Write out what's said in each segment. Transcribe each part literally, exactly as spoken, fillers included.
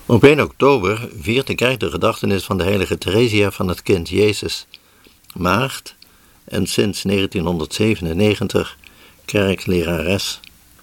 Op één oktober viert de kerk de gedachtenis van de heilige Theresia van het kind Jezus, maagd en sinds negentienhonderdzevenennegentig kerklerares.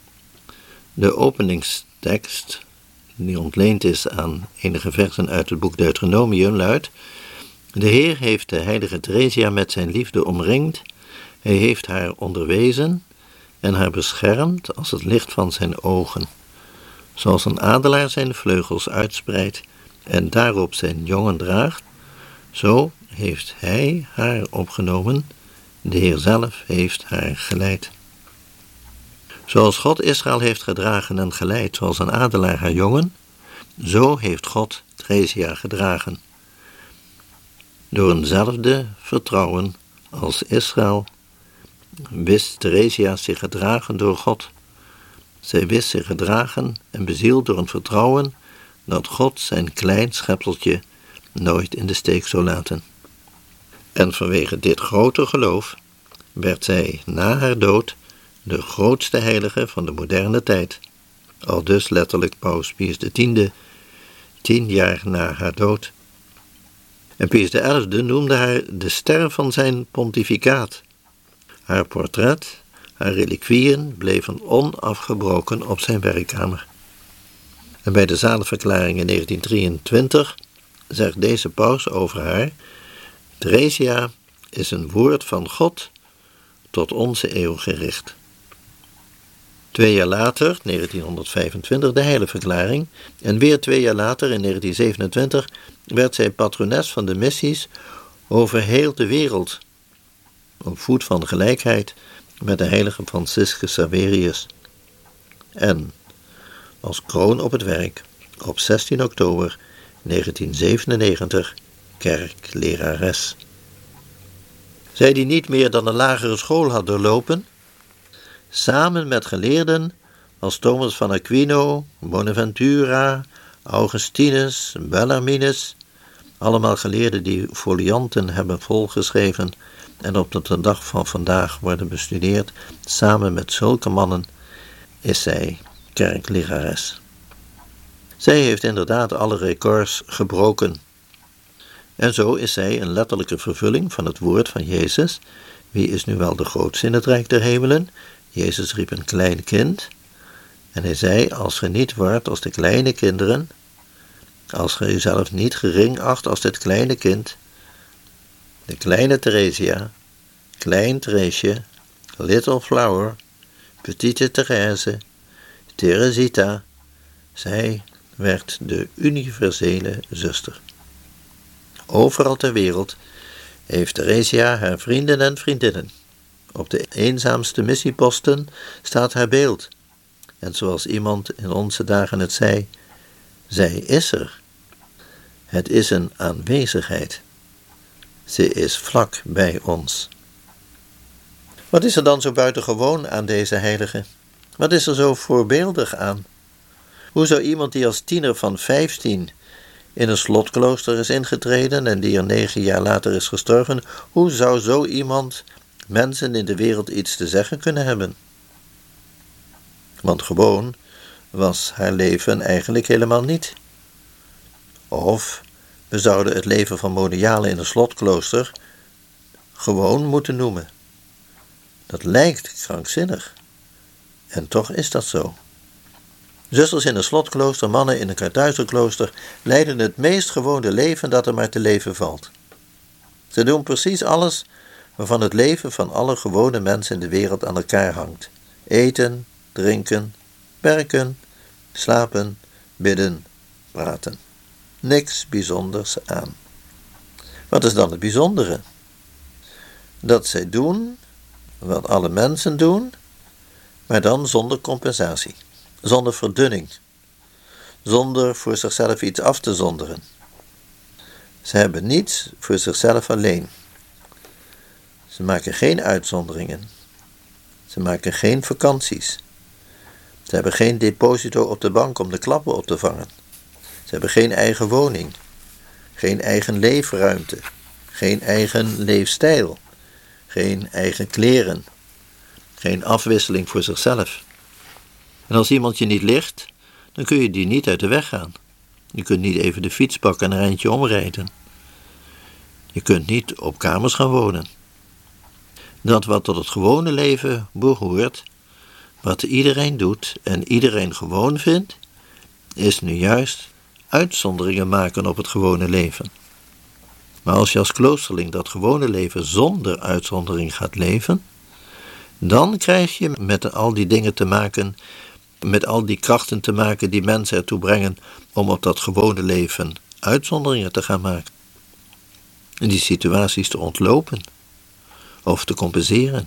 De openingstekst, die ontleend is aan enige versen uit het boek Deuteronomium, luidt: De Heer heeft de heilige Theresia met zijn liefde omringd, hij heeft haar onderwezen en haar beschermd als het licht van zijn ogen. Zoals een adelaar zijn vleugels uitspreidt en daarop zijn jongen draagt, zo heeft hij haar opgenomen, de Heer zelf heeft haar geleid. Zoals God Israël heeft gedragen en geleid zoals een adelaar haar jongen, zo heeft God Theresia gedragen. Door eenzelfde vertrouwen als Israël wist Theresia zich gedragen door God. Zij wist zich gedragen en bezield door een vertrouwen dat God zijn klein schepseltje nooit in de steek zou laten. En vanwege dit grote geloof werd zij na haar dood de grootste heilige van de moderne tijd. Aldus letterlijk Paus Pius de Tiende, tien jaar na haar dood. En Pius de Elfde noemde haar de ster van zijn pontificaat. Haar portret, haar reliquieën bleven onafgebroken op zijn werkkamer. En bij de zalenverklaring in negentien drieëntwintig zegt deze paus over haar: Theresia is een woord van God tot onze eeuw gericht. Twee jaar later, negentienhonderdvijfentwintig, de heiligverklaring, en weer twee jaar later, in negentien zevenentwintig, werd zij patrones van de missies over heel de wereld, op voet van gelijkheid met de heilige Franciscus Xaverius. En als kroon op het werk, op zestien oktober negentien zevenennegentig, kerklerares. Zij die niet meer dan een lagere school had doorlopen, samen met geleerden als Thomas van Aquino, Bonaventura, Augustinus, Bellarminus, allemaal geleerden die folianten hebben volgeschreven en op tot de dag van vandaag worden bestudeerd, samen met zulke mannen is zij kerklerares. Zij heeft inderdaad alle records gebroken. En zo is zij een letterlijke vervulling van het woord van Jezus. Wie is nu wel de grootste in het rijk der hemelen? Jezus riep een klein kind. En hij zei, als ge niet wordt als de kleine kinderen, als ge uzelf niet gering acht als dit kleine kind, de kleine Theresia, klein Theresje, little flower, petite Therese, Teresita, zij werd de universele zuster. Overal ter wereld heeft Theresia haar vrienden en vriendinnen. Op de eenzaamste missieposten staat haar beeld. En zoals iemand in onze dagen het zei, zij is er. Het is een aanwezigheid. Ze is vlak bij ons. Wat is er dan zo buitengewoon aan deze heilige? Wat is er zo voorbeeldig aan? Hoe zou iemand die als tiener van vijftien in een slotklooster is ingetreden en die er negen jaar later is gestorven, hoe zou zo iemand mensen in de wereld iets te zeggen kunnen hebben? Want gewoon was haar leven eigenlijk helemaal niet. Of we zouden het leven van monialen in een slotklooster gewoon moeten noemen. Dat lijkt krankzinnig. En toch is dat zo. Zusters in een slotklooster, mannen in een Kartuizerklooster leiden het meest gewone leven dat er maar te leven valt. Ze doen precies alles waarvan het leven van alle gewone mensen in de wereld aan elkaar hangt. Eten, drinken, werken, slapen, bidden, praten. Niks bijzonders aan. Wat is dan het bijzondere? Dat zij doen wat alle mensen doen, maar dan zonder compensatie, zonder verdunning, zonder voor zichzelf iets af te zonderen. Ze hebben niets voor zichzelf alleen. Ze maken geen uitzonderingen. Ze maken geen vakanties. Ze hebben geen deposito op de bank om de klappen op te vangen. Ze hebben geen eigen woning, geen eigen leefruimte, geen eigen leefstijl, geen eigen kleren, geen afwisseling voor zichzelf. En als iemand je niet ligt, dan kun je die niet uit de weg gaan. Je kunt niet even de fiets pakken en een eindje omrijden. Je kunt niet op kamers gaan wonen. Dat wat tot het gewone leven behoort, wat iedereen doet en iedereen gewoon vindt, is nu juist uitzonderingen maken op het gewone leven. Maar als je als kloosterling dat gewone leven zonder uitzondering gaat leven, dan krijg je met al die dingen te maken, met al die krachten te maken die mensen ertoe brengen om op dat gewone leven uitzonderingen te gaan maken. En die situaties te ontlopen of te compenseren.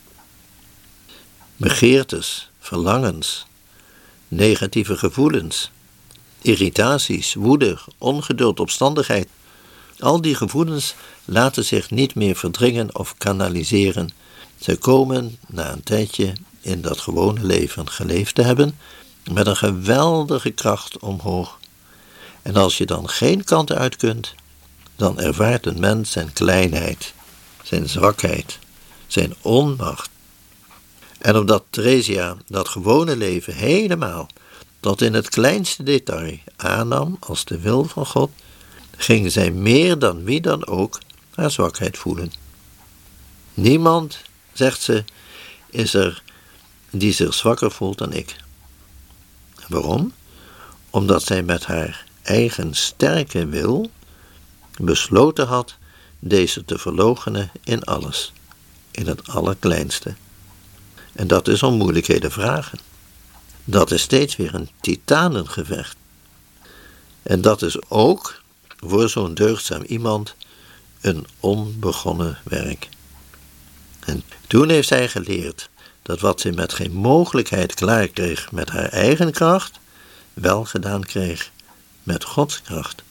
Begeertes, verlangens, negatieve gevoelens, irritaties, woede, ongeduld, opstandigheid. Al die gevoelens laten zich niet meer verdringen of kanaliseren. Zij komen na een tijdje in dat gewone leven geleefd te hebben met een geweldige kracht omhoog. En als je dan geen kant uit kunt, dan ervaart een mens zijn kleinheid, zijn zwakheid, zijn onmacht. En omdat Theresia dat gewone leven helemaal tot in het kleinste detail aannam als de wil van God, ging zij meer dan wie dan ook haar zwakheid voelen. Niemand, zegt ze, is er die zich zwakker voelt dan ik. Waarom? Omdat zij met haar eigen sterke wil besloten had deze te verloochenen in alles, in het allerkleinste. En dat is om moeilijkheden vragen. Dat is steeds weer een titanengevecht. En dat is ook voor zo'n deugdzaam iemand een onbegonnen werk. En toen heeft zij geleerd dat wat zij met geen mogelijkheid klaar kreeg met haar eigen kracht, wel gedaan kreeg met Gods kracht.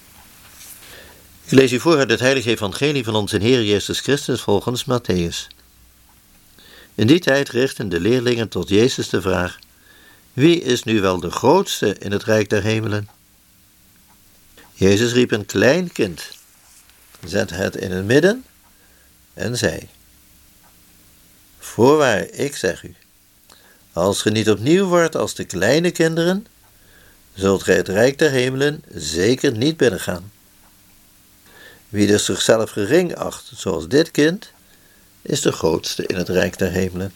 Ik lees u voor uit het heilige evangelie van onze Heer Jezus Christus volgens Matthäus. In die tijd richtten de leerlingen tot Jezus de vraag: wie is nu wel de grootste in het rijk der hemelen? Jezus riep een klein kind, zette het in het midden en zei: voorwaar, ik zeg u, als ge niet opnieuw wordt als de kleine kinderen, zult gij het rijk der hemelen zeker niet binnengaan. Wie dus zichzelf gering acht, zoals dit kind, is de grootste in het rijk der hemelen.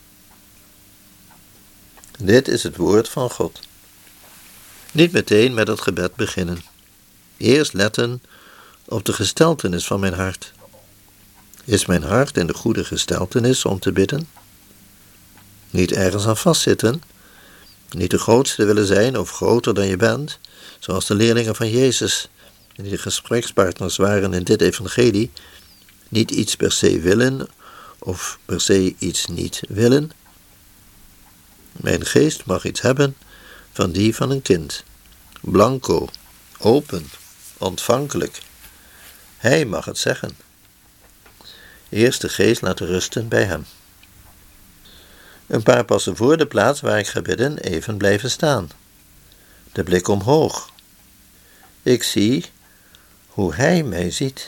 Dit is het woord van God. Niet meteen met het gebed beginnen. Eerst letten op de gesteltenis van mijn hart. Is mijn hart in de goede gesteltenis om te bidden? Niet ergens aan vastzitten, niet de grootste willen zijn of groter dan je bent, zoals de leerlingen van Jezus, die de gesprekspartners waren in dit evangelie, niet iets per se willen of per se iets niet willen. Mijn geest mag iets hebben van die van een kind, blanco, open, ontvankelijk. Hij mag het zeggen. Eerst de geest laten rusten bij hem. Een paar passen voor de plaats waar ik ga bidden even blijven staan. De blik omhoog. Ik zie hoe hij mij ziet.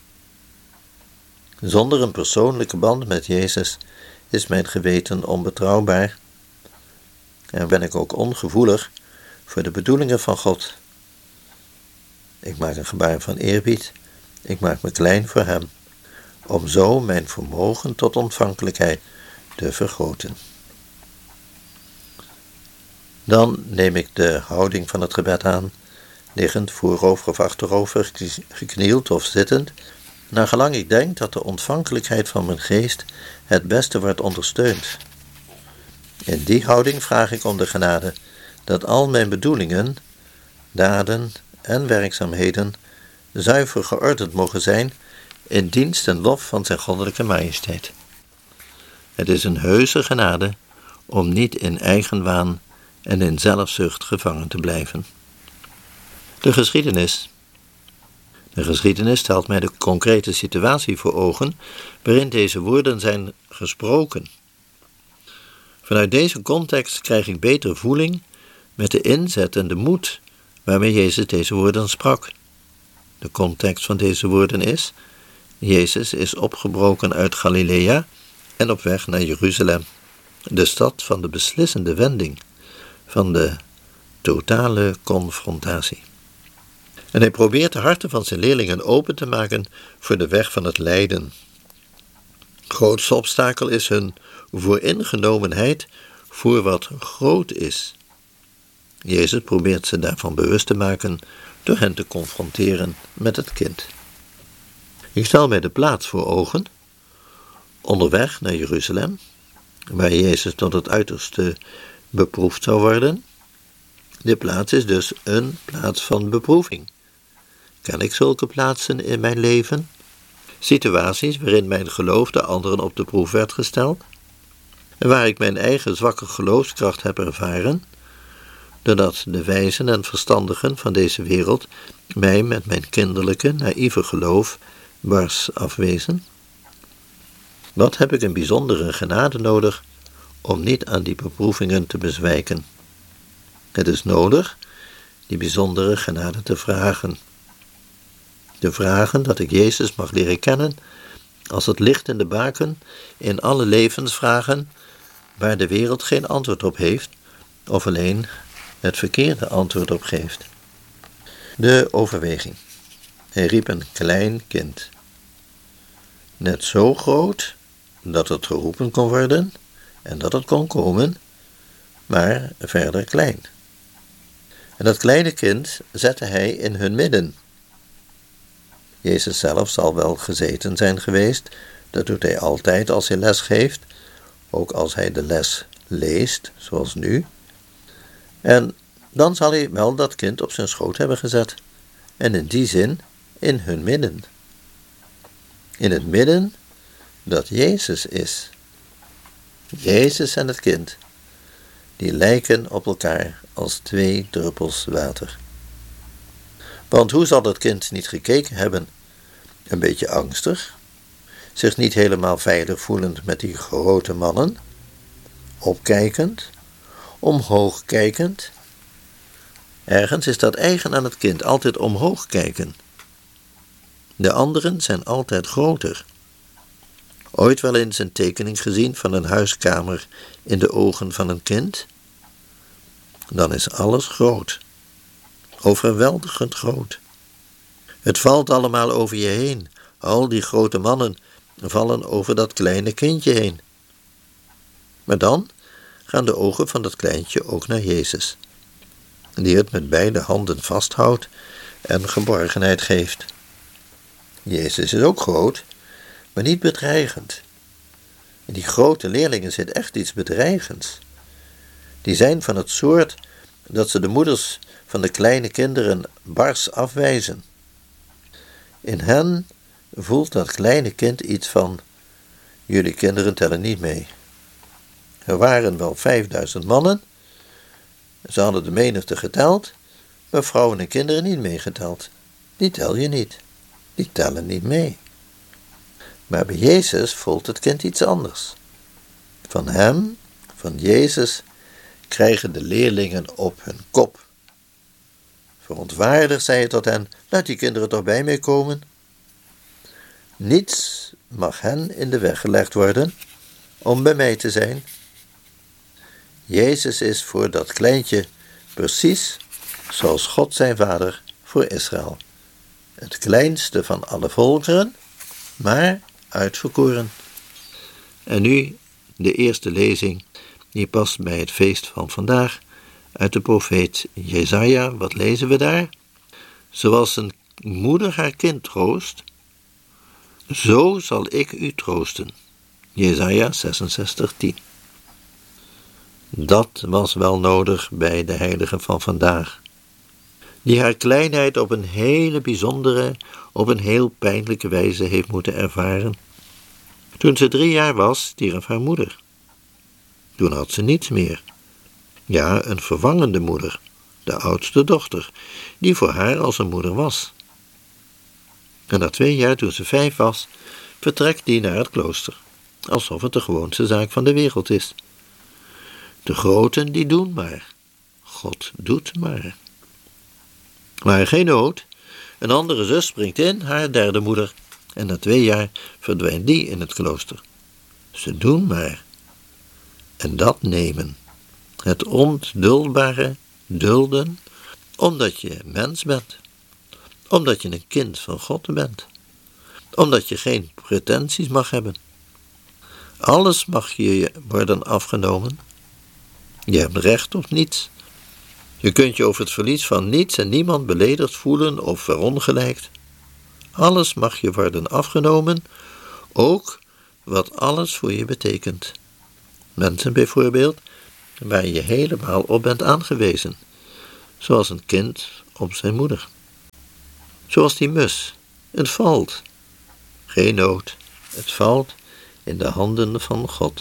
Zonder een persoonlijke band met Jezus is mijn geweten onbetrouwbaar en ben ik ook ongevoelig voor de bedoelingen van God. Ik maak een gebaar van eerbied, ik maak me klein voor hem, om zo mijn vermogen tot ontvankelijkheid te vergroten. Dan neem ik de houding van het gebed aan, liggend, voorover of achterover, geknield of zittend, naar gelang ik denk dat de ontvankelijkheid van mijn geest het beste wordt ondersteund. In die houding vraag ik om de genade dat al mijn bedoelingen, daden en werkzaamheden zuiver geordend mogen zijn in dienst en lof van zijn goddelijke majesteit. Het is een heuse genade om niet in eigenwaan en in zelfzucht gevangen te blijven. De geschiedenis. De geschiedenis stelt mij de concrete situatie voor ogen waarin deze woorden zijn gesproken. Vanuit deze context krijg ik betere voeling met de inzet en de moed waarmee Jezus deze woorden sprak. De context van deze woorden is: Jezus is opgebroken uit Galilea en op weg naar Jeruzalem, de stad van de beslissende wending, van de totale confrontatie. En hij probeert de harten van zijn leerlingen open te maken voor de weg van het lijden. Het grootste obstakel is hun vooringenomenheid voor wat groot is. Jezus probeert ze daarvan bewust te maken door hen te confronteren met het kind. Ik stel mij de plaats voor ogen, onderweg naar Jeruzalem, waar Jezus tot het uiterste beproefd zou worden. De plaats is dus een plaats van beproeving. Ken ik zulke plaatsen in mijn leven? Situaties waarin mijn geloof de anderen op de proef werd gesteld? En waar ik mijn eigen zwakke geloofskracht heb ervaren, doordat de wijzen en verstandigen van deze wereld mij met mijn kinderlijke, naïeve geloof wars afwezen? Wat heb ik een bijzondere genade nodig om niet aan die beproevingen te bezwijken? Het is nodig die bijzondere genade te vragen. Te vragen dat ik Jezus mag leren kennen als het licht in de baken in alle levensvragen waar de wereld geen antwoord op heeft of alleen het verkeerde antwoord op geeft. De overweging. Hij riep een klein kind. Net zo groot dat het geroepen kon worden en dat het kon komen, maar verder klein. En dat kleine kind zette hij in hun midden. Jezus zelf zal wel gezeten zijn geweest, dat doet hij altijd als hij les geeft, ook als hij de les leest, zoals nu. En dan zal hij wel dat kind op zijn schoot hebben gezet, en in die zin in hun midden. In het midden dat Jezus is. Jezus en het kind, die lijken op elkaar als twee druppels water. Want hoe zal het kind niet gekeken hebben? Een beetje angstig, zich niet helemaal veilig voelend met die grote mannen, opkijkend, omhoog kijkend. Ergens is dat eigen aan het kind, altijd omhoog kijken. De anderen zijn altijd groter. Ooit wel eens een tekening gezien van een huiskamer in de ogen van een kind? Dan is alles groot. Overweldigend groot. Het valt allemaal over je heen. Al die grote mannen vallen over dat kleine kindje heen. Maar dan gaan de ogen van dat kleintje ook naar Jezus, die het met beide handen vasthoudt en geborgenheid geeft. Jezus is ook groot, maar niet bedreigend. In die grote leerlingen zit echt iets bedreigends. Die zijn van het soort dat ze de moeders van de kleine kinderen bars afwijzen. In hen voelt dat kleine kind iets van: jullie kinderen tellen niet mee. Er waren wel vijfduizend mannen, ze hadden de menigte geteld, maar vrouwen en kinderen niet meegeteld. Die tel je niet, die tellen niet mee. Maar bij Jezus voelt het kind iets anders. Van hem, van Jezus, krijgen de leerlingen op hun kop. Verontwaardigd zei hij tot hen: laat die kinderen toch bij mij komen. Niets mag hen in de weg gelegd worden om bij mij te zijn. Jezus is voor dat kleintje precies zoals God zijn vader voor Israël. Het kleinste van alle volkeren, maar uitverkoren. En nu de eerste lezing, die past bij het feest van vandaag, uit de profeet Jesaja. Wat lezen we daar? Zoals een moeder haar kind troost, zo zal ik u troosten. Jesaja zesenzestig, tien. Dat was wel nodig bij de heilige van vandaag, die haar kleinheid op een hele bijzondere, op een heel pijnlijke wijze heeft moeten ervaren. Toen ze drie jaar was, stierf haar moeder. Toen had ze niets meer. Ja, een vervangende moeder, de oudste dochter, die voor haar als een moeder was. En na twee jaar, toen ze vijf was, vertrekt die naar het klooster, alsof het de gewoonste zaak van de wereld is. De groten die doen maar, God doet maar. Maar geen nood, een andere zus springt in, haar derde moeder, en na twee jaar verdwijnt die in het klooster. Ze doen maar. En dat nemen. Het onduldbare dulden, omdat je mens bent. Omdat je een kind van God bent. Omdat je geen pretenties mag hebben. Alles mag je worden afgenomen. Je hebt recht op niets. Je kunt je over het verlies van niets en niemand beledigd voelen of verongelijkt. Alles mag je worden afgenomen, ook wat alles voor je betekent. Mensen bijvoorbeeld, waar je helemaal op bent aangewezen, zoals een kind op zijn moeder. Zoals die mus, het valt. Geen nood, het valt in de handen van God.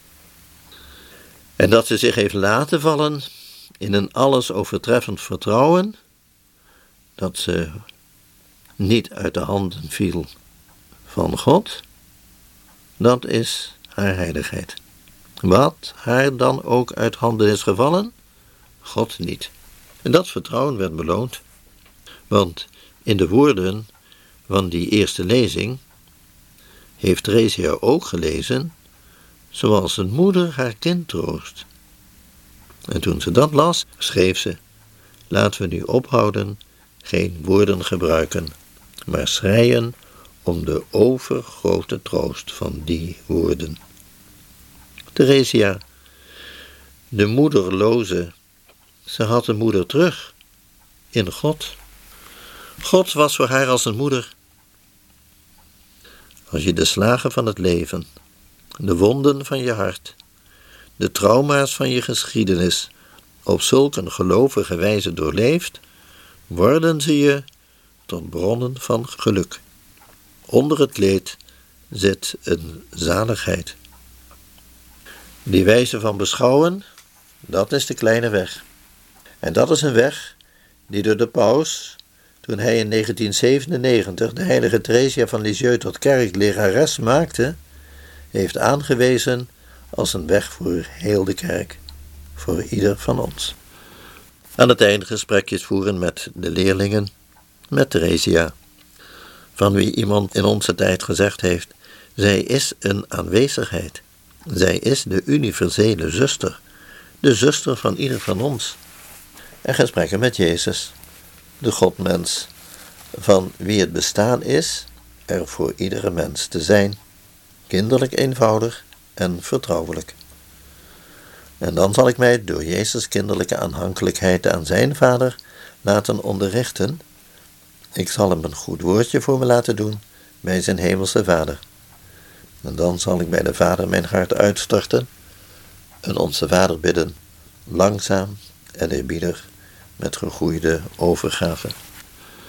En dat ze zich heeft laten vallen in een alles overtreffend vertrouwen, dat ze niet uit de handen viel van God, dat is haar heiligheid. Wat haar dan ook uit handen is gevallen, God niet. En dat vertrouwen werd beloond, want in de woorden van die eerste lezing heeft Theresia ook gelezen, zoals een moeder haar kind troost. En toen ze dat las, schreef ze: laten we nu ophouden, geen woorden gebruiken, maar schreien om de overgrote troost van die woorden. Theresia, de moederloze, ze had een moeder terug in God. God was voor haar als een moeder. Als je de slagen van het leven, de wonden van je hart, de trauma's van je geschiedenis op zulk een gelovige wijze doorleeft, worden ze je tot bronnen van geluk. Onder het leed zit een zaligheid. Die wijze van beschouwen, dat is de kleine weg. En dat is een weg die door de paus, toen hij in negentien zevenennegentig de heilige Theresia van Lisieux tot kerklerares maakte, heeft aangewezen als een weg voor heel de kerk, voor ieder van ons. Aan het einde gesprekjes voeren met de leerlingen, met Theresia, van wie iemand in onze tijd gezegd heeft: zij is een aanwezigheid. Zij is de universele zuster, de zuster van ieder van ons. En gesprekken met Jezus, de Godmens, van wie het bestaan is er voor iedere mens te zijn, kinderlijk eenvoudig en vertrouwelijk. En dan zal ik mij door Jezus' kinderlijke aanhankelijkheid aan zijn Vader laten onderrichten. Ik zal hem een goed woordje voor me laten doen bij zijn hemelse Vader. En dan zal ik bij de Vader mijn hart uitstorten en onze Vader bidden, langzaam en eerbiedig met gegroeide overgave.